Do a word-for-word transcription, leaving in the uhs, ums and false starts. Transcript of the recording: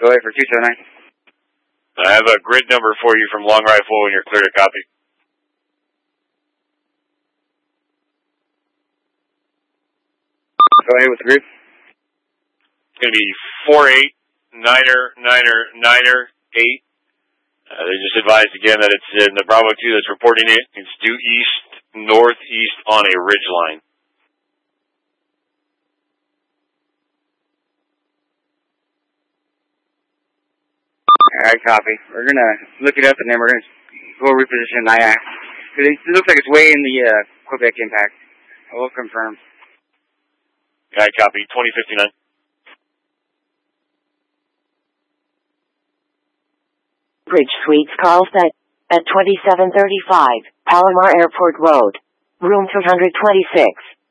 Go ahead for two seven nine. I have a grid number for you from Long Rifle when you're clear to copy. Go ahead with the grid. It's going to be four eight niner niner niner eight. Uh, they just advised again that it's in the Bravo two that's reporting it. It's due east, northeast on a ridge line. Alright, copy. We're going to look it up and then we're going to go reposition N I A C. Because it looks like it's way in the uh, Quebec impact. I will confirm. Alright, copy. twenty fifty-nine. Bridge Suites Carlsbad at twenty-seven thirty-five, Palomar Airport Road, room two hundred twenty-six.